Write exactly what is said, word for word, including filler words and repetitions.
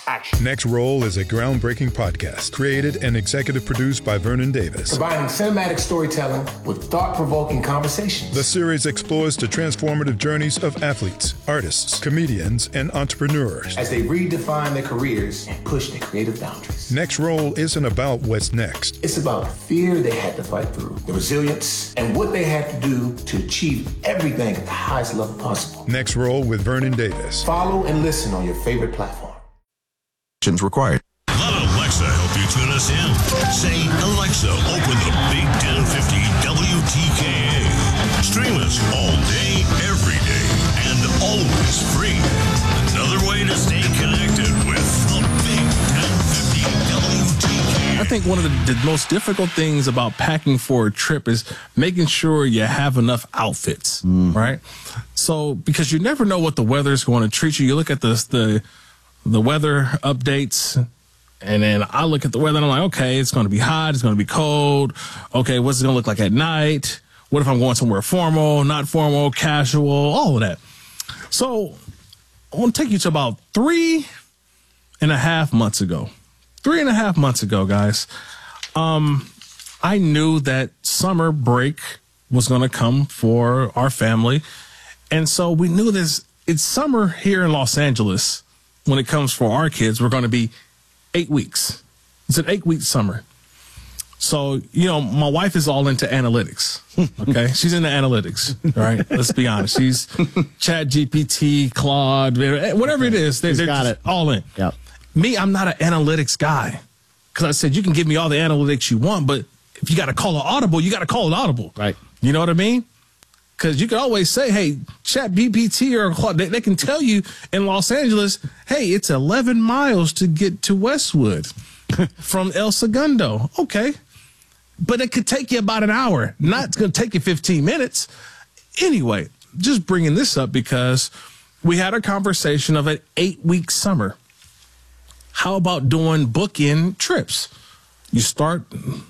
action. Next Roll is a groundbreaking podcast created and executive produced by Vernon Davis. Combining cinematic storytelling with thought-provoking conversations. The series explores the transformative journeys of athletes, artists, comedians, and entrepreneurs as they redefine their careers and push their creative boundaries. Next Roll isn't about what's next. It's about the fear they had to fight through, the resilience, and what they had to do to achieve everything at the highest level possible. Next Roll with Vernon Davis. Follow and listen on your favorite platform. Required. Let Alexa help you tune us in. Say, Alexa, open the Big ten fifty W T K A. Stream us all day, every day, and always free. Another way to stay connected with the Big ten fifty W T K A. I think one of the, the most difficult things about packing for a trip is making sure you have enough outfits, mm. right? So, because you never know what the weather is going to treat you. You look at the the the weather updates, and then I look at the weather and I'm like, okay, it's going to be hot, it's going to be cold. Okay, what's it going to look like at night? What if I'm going somewhere formal, not formal, casual, all of that. So I want to take you to about three and a half months ago. Three and a half months ago, guys, um, I knew that summer break was going to come for our family. And so we knew this, it's summer here in Los Angeles. When it comes for our kids, we're going to be eight weeks. It's an eight-week summer. So, you know, my wife is all into analytics, okay? She's into analytics, right? Let's be honest. She's Chat G P T, Claude, whatever it is. They, She's they're got just it. all in. Yep. Me, I'm not an analytics guy. Because I said, you can give me all the analytics you want, but if you got to call it audible, you got to call it audible. Right. You know what I mean? Because you can always say, hey, Chat G P T or they, they can tell you in Los Angeles, hey, it's eleven miles to get to Westwood from El Segundo. Okay. But it could take you about an hour. Not it's going to take you fifteen minutes. Anyway, just bringing this up because we had a conversation of an eight-week summer. How about doing book-in trips? You start